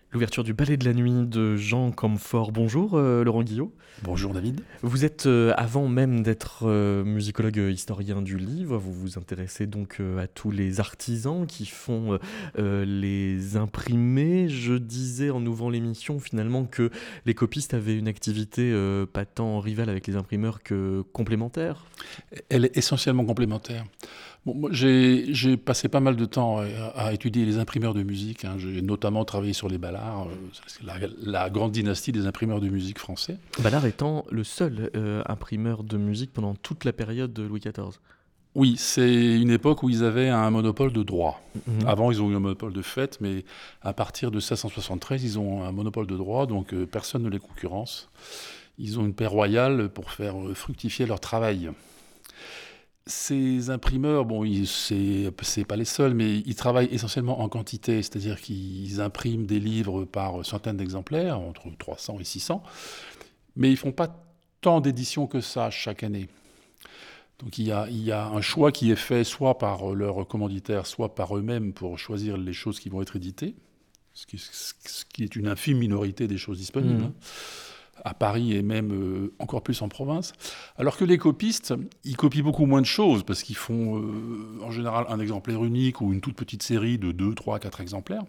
L'ouverture du Ballet de la Nuit de Jean Camfort. Bonjour Laurent Guillot. Bonjour David. Vous êtes, avant même d'être musicologue historien du livre, vous vous intéressez donc à tous les artisans qui font les imprimés. Je disais en ouvrant l'émission finalement que les copistes avaient une activité pas tant rivale avec les imprimeurs que complémentaire. Elle est essentiellement complémentaire. Bon, moi, j'ai passé pas mal de temps à étudier les imprimeurs de musique. J'ai notamment travaillé sur les Ballards, c'est la grande dynastie des imprimeurs de musique français. Ballard étant le seul imprimeur de musique pendant toute la période de Louis XIV. Oui, c'est une époque où ils avaient un monopole de droit. Mhm. Avant, ils ont eu un monopole de fait, mais à partir de 1673, ils ont un monopole de droit, donc personne ne les concurrence. Ils ont une paix royale pour faire fructifier leur travail. Ces imprimeurs, bon, c'est pas les seuls, mais ils travaillent essentiellement en quantité, c'est-à-dire qu'ils impriment des livres par centaines d'exemplaires, entre 300 et 600, mais ils font pas tant d'éditions que ça chaque année. Donc il y a un choix qui est fait soit par leurs commanditaires, soit par eux-mêmes pour choisir les choses qui vont être éditées, ce qui est une infime minorité des choses disponibles. Mhm. À Paris et même encore plus en province. Alors que les copistes, ils copient beaucoup moins de choses parce qu'ils font en général un exemplaire unique ou une toute petite série de 2, 3, 4 exemplaires.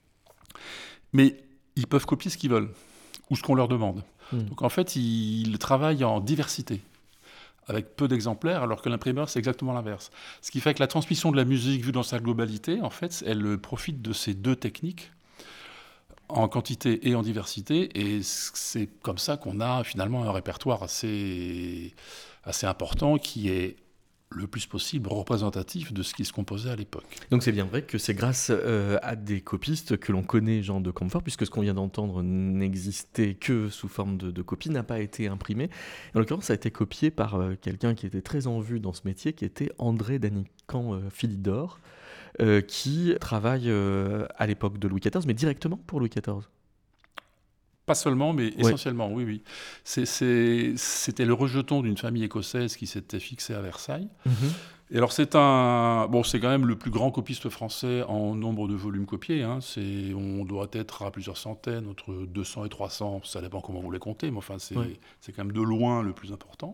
Mais ils peuvent copier ce qu'ils veulent ou ce qu'on leur demande. Donc en fait, ils travaillent en diversité avec peu d'exemplaires, alors que l'imprimeur, c'est exactement l'inverse. Ce qui fait que la transmission de la musique vue dans sa globalité, en fait, elle profite de ces deux techniques en quantité et en diversité, et c'est comme ça qu'on a finalement un répertoire assez important qui est le plus possible représentatif de ce qui se composait à l'époque. Donc c'est bien vrai que c'est grâce à des copistes que l'on connaît Jean de Camfort, puisque ce qu'on vient d'entendre n'existait que sous forme de copie, n'a pas été imprimé. En l'occurrence, ça a été copié par quelqu'un qui était très en vue dans ce métier, qui était André Danican Philidor, qui travaille à l'époque de Louis XIV, mais directement pour Louis XIV. Pas seulement, mais Oui. essentiellement, oui, oui. C'était le rejeton d'une famille écossaise qui s'était fixée à Versailles. Mhm. Et alors c'est c'est quand même le plus grand copiste français en nombre de volumes copiés. On doit être à plusieurs centaines, entre 200 et 300, ça dépend comment vous les comptez, mais enfin Ouais. c'est quand même de loin le plus important.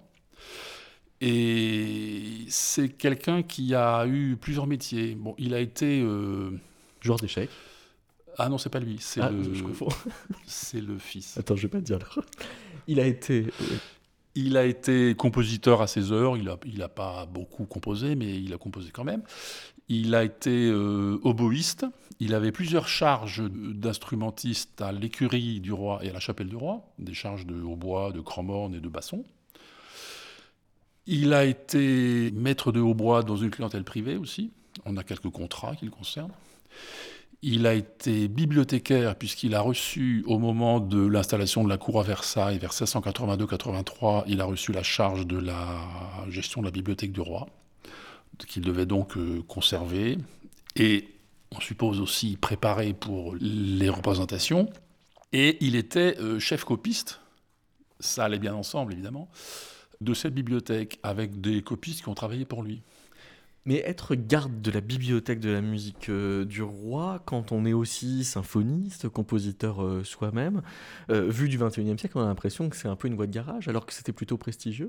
Et c'est quelqu'un qui a eu plusieurs métiers. Bon, il a été... Joueur d'échecs. Ah non, c'est pas lui, Ah, je confonds. c'est le fils. Attends, je vais pas te dire alors. Il a été... oui. Il a été compositeur à ses heures, il a pas beaucoup composé, mais il a composé quand même. Il a été oboïste, il avait plusieurs charges d'instrumentiste à l'écurie du roi et à la chapelle du roi, des charges de hautbois, de cramorne et de basson. Il a été maître de hautbois dans une clientèle privée aussi, on a quelques contrats qui le concernent. Il a été bibliothécaire puisqu'il a reçu, au moment de l'installation de la cour à Versailles, vers 1682-83, il a reçu la charge de la gestion de la bibliothèque du roi, qu'il devait donc conserver, et on suppose aussi préparer pour les représentations. Et il était chef copiste, ça allait bien ensemble évidemment, de cette bibliothèque, avec des copistes qui ont travaillé pour lui. Mais être garde de la bibliothèque de la musique du roi, quand on est aussi symphoniste, compositeur soi-même, vu du 21e siècle, on a l'impression que c'est un peu une voie de garage, alors que c'était plutôt prestigieux.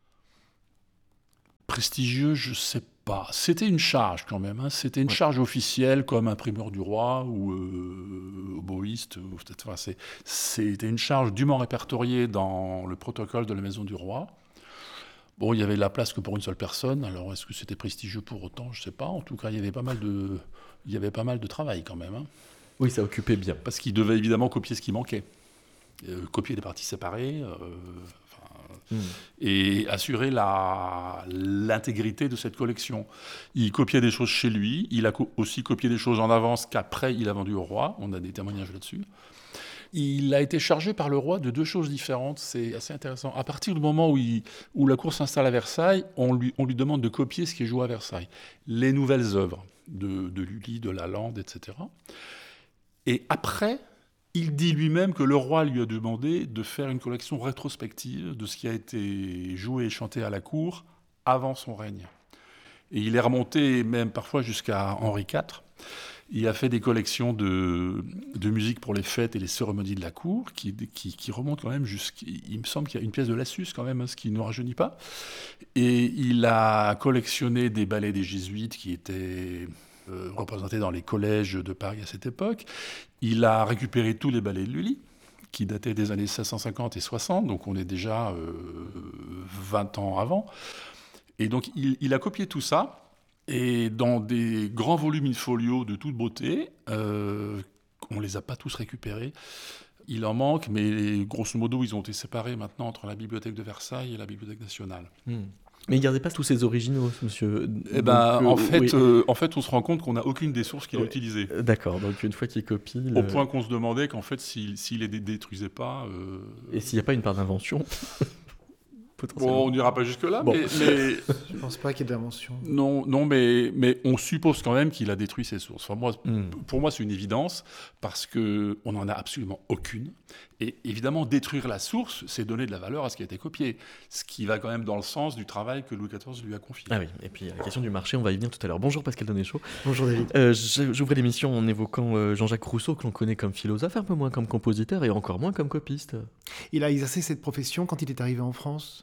Prestigieux, je sais pas. C'était une charge quand même. C'était une Ouais. charge officielle comme imprimeur du roi ou oboïste. C'était une charge dûment répertoriée dans le protocole de la maison du roi. Bon, il y avait la place que pour une seule personne. Alors, est-ce que c'était prestigieux pour autant? Je sais pas. En tout cas, il y avait pas mal de travail quand même. Oui, ça occupait bien. Parce qu'il devait évidemment copier ce qui manquait. Copier des parties séparées. Mm. Et assurer l'intégrité de cette collection. Il copiait des choses chez lui, il a aussi copié des choses en avance qu'après il a vendues au roi, on a des témoignages là-dessus. Il a été chargé par le roi de deux choses différentes, c'est assez intéressant. À partir du moment où la cour s'installe à Versailles, on lui demande de copier ce qui est joué à Versailles. Les nouvelles œuvres de Lully, de Lalande, etc. Et après, il dit lui-même que le roi lui a demandé de faire une collection rétrospective de ce qui a été joué et chanté à la cour avant son règne. Et il est remonté même parfois jusqu'à Henri IV. Il a fait des collections de musique pour les fêtes et les cérémonies de la cour, qui remontent quand même il me semble qu'il y a une pièce de Lassus quand même, ce qui ne nous rajeunit pas. Et il a collectionné des ballets des jésuites qui étaient représentés dans les collèges de Paris à cette époque. Il a récupéré tous les ballets de Lully, qui dataient des années 1650 et 60, donc on est déjà 20 ans avant. Et donc il a copié tout ça, et dans des grands volumes in-folio de toute beauté, on ne les a pas tous récupérés. Il en manque, mais grosso modo, ils ont été séparés maintenant entre la bibliothèque de Versailles et la bibliothèque nationale. Mais il ne gardait pas tous ces originaux, monsieur. Eh ben, en fait, on se rend compte qu'on n'a aucune des sources qu'il a utilisées. D'accord, donc une fois qu'il copie... Au point qu'on se demandait qu'en fait, s'il les détruisait pas... Et s'il n'y a pas une part d'invention Bon, on n'ira pas jusque-là, bon. mais... Je ne pense pas qu'il y ait d'invention. Non, mais on suppose quand même qu'il a détruit ses sources. Enfin, pour moi, c'est une évidence, parce qu'on n'en a absolument aucune. Et évidemment, détruire la source, c'est donner de la valeur à ce qui a été copié. Ce qui va quand même dans le sens du travail que Louis XIV lui a confié. Ah oui, et puis la question du marché, on va y venir tout à l'heure. Bonjour Pascal Donnéchaud. Bonjour David. J'ouvrais l'émission en évoquant Jean-Jacques Rousseau, que l'on connaît comme philosophe, un peu moins comme compositeur et encore moins comme copiste. Il a exercé cette profession quand il est arrivé en France.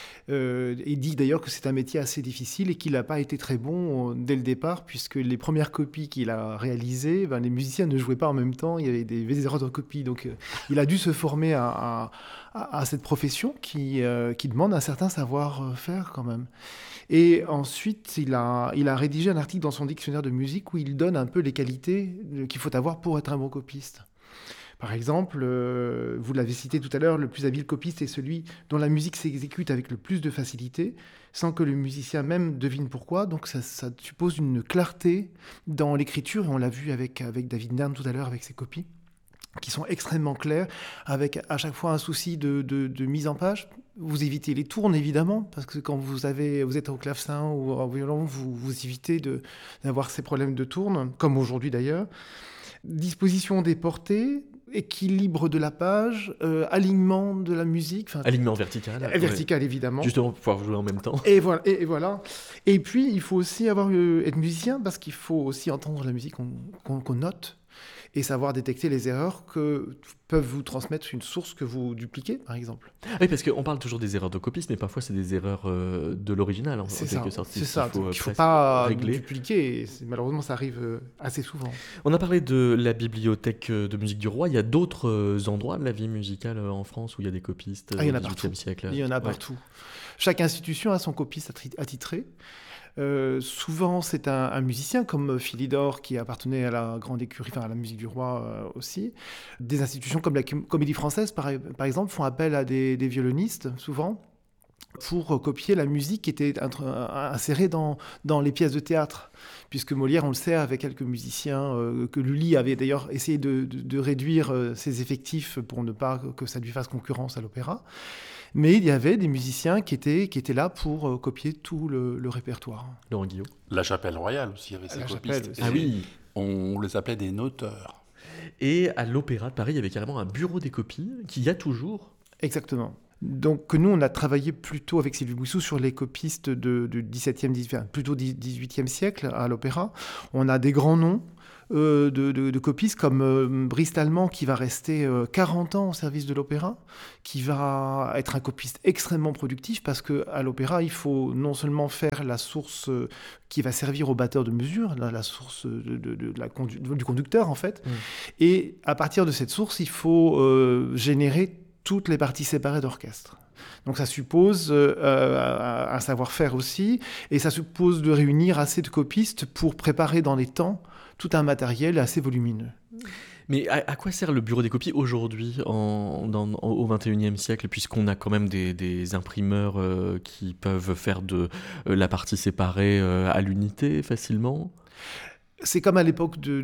Il dit d'ailleurs que c'est un métier assez difficile et qu'il n'a pas été très bon dès le départ, puisque les premières copies qu'il a réalisées, les musiciens ne jouaient pas en même temps, il y avait des erreurs de copie. Donc il a dû se former à cette profession qui demande un certain savoir-faire quand même. Et ensuite, il a rédigé un article dans son dictionnaire de musique où il donne un peu les qualités qu'il faut avoir pour être un bon copiste. Par exemple, vous l'avez cité tout à l'heure, le plus habile copiste est celui dont la musique s'exécute avec le plus de facilité, sans que le musicien même devine pourquoi. Donc ça suppose une clarté dans l'écriture, et on l'a vu avec David Nern tout à l'heure, avec ses copies, qui sont extrêmement claires, avec à chaque fois un souci de mise en page. Vous évitez les tournes, évidemment, parce que quand vous êtes au clavecin ou au violon, vous évitez d'avoir ces problèmes de tourne, comme aujourd'hui d'ailleurs. Disposition des portées, équilibre de la page, alignement de la musique. Alignement vertical. Vertical, évidemment. Justement, pour pouvoir jouer en même temps. Et voilà. Et puis, il faut aussi être musicien, parce qu'il faut aussi entendre la musique qu'on note, et savoir détecter les erreurs que peuvent vous transmettre une source que vous dupliquez, par exemple. Oui, parce qu'on parle toujours des erreurs de copiste, mais parfois c'est des erreurs de l'original, c'est quelque sorte. C'est ça, qu'il ne faut pas régler. Dupliquer. Malheureusement, ça arrive assez souvent. On a parlé de la bibliothèque de musique du roi. Il y a d'autres endroits de la vie musicale en France où il y a des copistes il y en au a XVIIIe partout. siècle. Il y en a partout. Chaque institution a son copiste attitré. Souvent, c'est un musicien comme Philidor qui appartenait à la grande écurie, à la musique du roi aussi. Des institutions comme la Comédie Française, par exemple, font appel à des violonistes, souvent, pour copier la musique qui était insérée dans les pièces de théâtre. Puisque Molière, on le sait, avait quelques musiciens, que Lully avait d'ailleurs essayé de réduire ses effectifs pour ne pas que ça lui fasse concurrence à l'opéra. Mais il y avait des musiciens qui étaient là pour copier tout le répertoire. Laurent Guillot. La Chapelle Royale aussi avait ses copistes. Ah oui. On les appelait des noteurs. Et à l'Opéra de Paris, il y avait carrément un bureau des copies qu'il y a toujours. Exactement. Donc nous, on a travaillé plutôt avec Sylvie Boussou sur les copistes du plutôt 18e siècle à l'Opéra. On a des grands noms de copistes comme Brice Talleyrand qui va rester 40 ans au service de l'opéra, qui va être un copiste extrêmement productif parce qu'à l'opéra, il faut non seulement faire la source qui va servir au batteur de mesure, la source du conducteur en fait, et à partir de cette source, il faut générer toutes les parties séparées d'orchestre. Donc ça suppose un savoir-faire aussi, et ça suppose de réunir assez de copistes pour préparer dans les temps tout un matériel assez volumineux. Mais à quoi sert le bureau des copies aujourd'hui, au XXIe siècle, puisqu'on a quand même des imprimeurs qui peuvent faire de la partie séparée à l'unité facilement ? C'est comme à l'époque de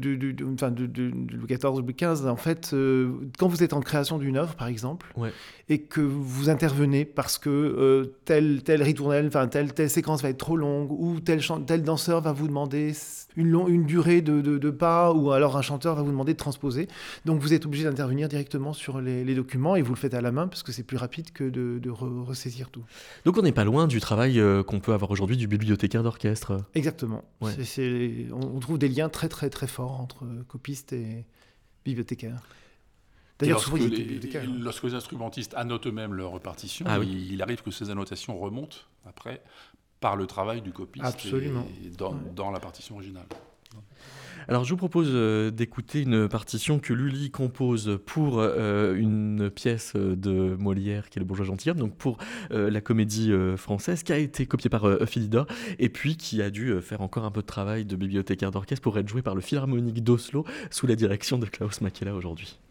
Louis XIV, Louis XV. En fait, quand vous êtes en création d'une œuvre, par exemple, et que vous intervenez parce que telle ritournelle, telle séquence va être trop longue, ou tel danseur va vous demander une durée de pas, ou alors un chanteur va vous demander de transposer. Donc vous êtes obligé d'intervenir directement sur les documents, et vous le faites à la main parce que c'est plus rapide que de ressaisir tout. Donc on n'est pas loin du travail qu'on peut avoir aujourd'hui du bibliothécaire d'orchestre. Exactement. On trouve des des liens très très très forts entre copistes et bibliothécaires. Et D'ailleurs, souvent, il y a des bibliothécaires. lorsque les instrumentistes annotent eux-mêmes leurs partitions, Ah oui. il arrive que ces annotations remontent après par le travail du copiste Absolument. et dans la partition originale. Alors je vous propose d'écouter une partition que Lully compose pour une pièce de Molière qui est Le Bourgeois Gentilhomme, donc pour la comédie française, qui a été copiée par Philidor et puis qui a dû faire encore un peu de travail de bibliothécaire d'orchestre pour être jouée par le Philharmonique d'Oslo sous la direction de Klaus Makela aujourd'hui.